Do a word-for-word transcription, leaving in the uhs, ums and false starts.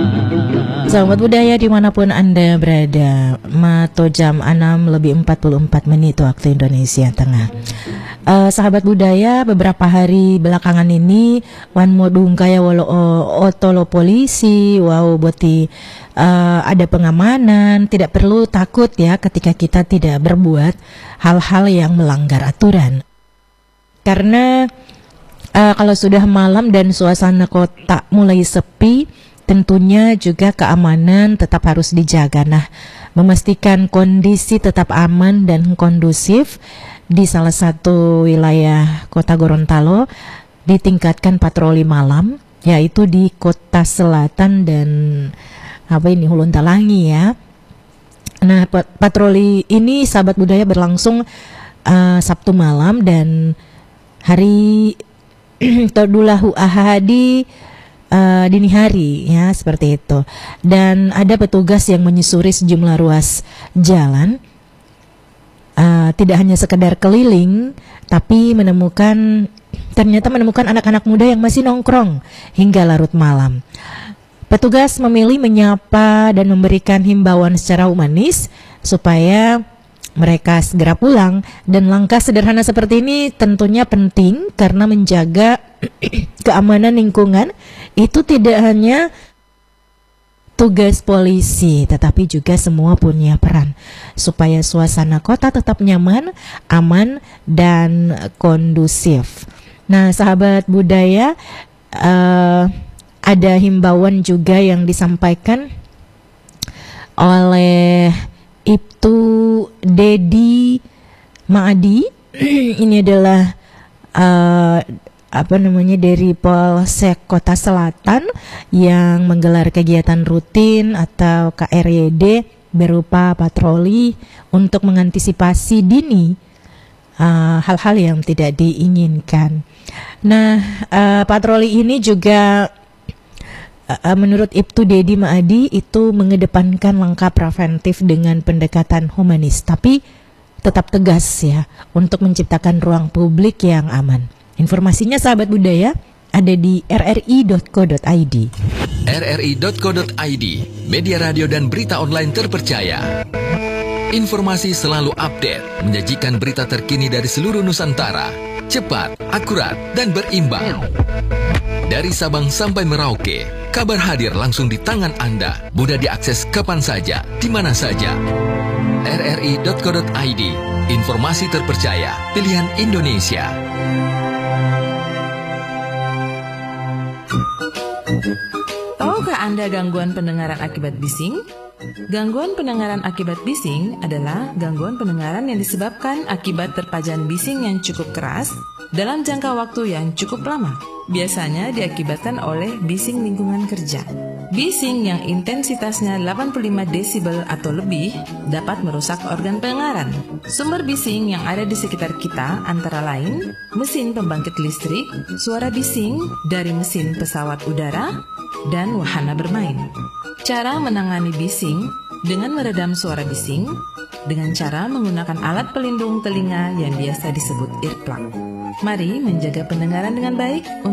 Sahabat budaya dimanapun Anda berada, Mato jam enam lebih empat puluh empat menit waktu Indonesia Tengah. Uh, sahabat budaya, beberapa hari belakangan ini wan modung kaya walau otolo polisi, wow boti uh, ada pengamanan, tidak perlu takut ya ketika kita tidak berbuat hal-hal yang melanggar aturan. Karena uh, kalau sudah malam dan suasana kota mulai sepi, tentunya juga keamanan tetap harus dijaga. Nah, memastikan kondisi tetap aman dan kondusif di salah satu wilayah Kota Gorontalo ditingkatkan patroli malam, yaitu di Kota Selatan dan apa ini Huluntalangi ya. Nah, patroli ini sahabat budaya berlangsung uh, Sabtu malam dan hari Todulahu Ahadi Uh, dini hari ya, seperti itu. Dan ada petugas yang menyusuri sejumlah ruas jalan, uh, tidak hanya sekedar keliling, tapi menemukan ternyata menemukan anak-anak muda yang masih nongkrong hingga larut malam. Petugas memilih menyapa dan memberikan himbauan secara humanis supaya mereka segera pulang, dan langkah sederhana seperti ini tentunya penting karena menjaga keamanan lingkungan itu tidak hanya tugas polisi, tetapi juga semua punya peran supaya suasana kota tetap nyaman, aman, dan kondusif. Nah, sahabat budaya, uh, ada himbauan juga yang disampaikan oleh Ibtu Dedi Maadi. Ini adalah uh, apa namanya dari Polsek Kota Selatan yang menggelar kegiatan rutin atau K R Y D berupa patroli untuk mengantisipasi dini uh, hal-hal yang tidak diinginkan. Nah, uh, patroli ini juga Uh, menurut Ibtu Dedi Maadi itu mengedepankan langkah preventif dengan pendekatan humanis, tapi tetap tegas ya untuk menciptakan ruang publik yang aman. Informasinya sahabat budaya ada di r r i dot co dot i d. r r i dot co dot i d, media radio dan berita online terpercaya. Informasi selalu update, menyajikan berita terkini dari seluruh Nusantara, cepat, akurat, dan berimbang. Dari Sabang sampai Merauke, kabar hadir langsung di tangan Anda. Mudah diakses kapan saja, di mana saja. r r i dot co dot i d, informasi terpercaya, pilihan Indonesia. Tahukah Anda gangguan pendengaran akibat bising? Gangguan pendengaran akibat bising adalah gangguan pendengaran yang disebabkan akibat terpajan bising yang cukup keras dalam jangka waktu yang cukup lama. Biasanya diakibatkan oleh bising lingkungan kerja. Bising yang intensitasnya delapan puluh lima desibel atau lebih dapat merusak organ pendengaran. Sumber bising yang ada di sekitar kita antara lain mesin pembangkit listrik, suara bising dari mesin pesawat udara, dan wahana bermain. Cara menangani bising dengan meredam suara bising dengan cara menggunakan alat pelindung telinga yang biasa disebut earplug. Mari menjaga pendengaran dengan baik